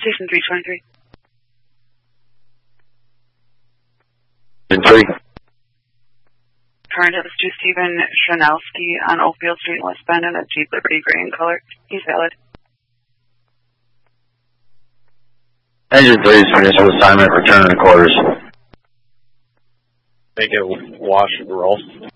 Station 323. In 3. Current is to Stephen Shanowski on Oakfield Street in West Bend in a Jeep Liberty gray in color. He's valid. Engine 3's municipal assignment, return to quarters. Make it wash and roll.